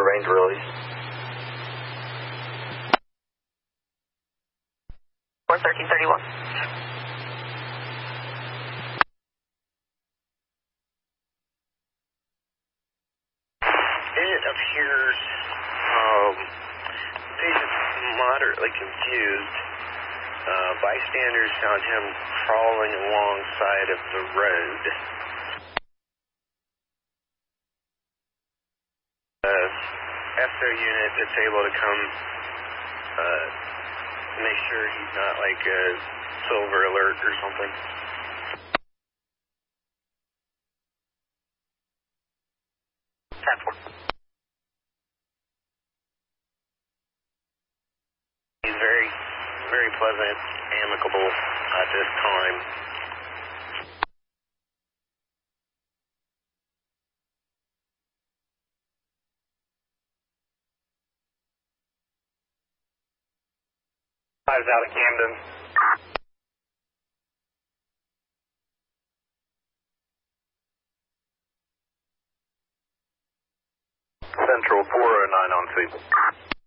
range release. 41331. It appears the patient's moderately confused. Bystanders found him crawling alongside of the road. SO unit that's able to come make sure he's not like a silver alert or something. He's very, very pleasant, amicable at this time. Five's out of Camden. Central 409 on scene.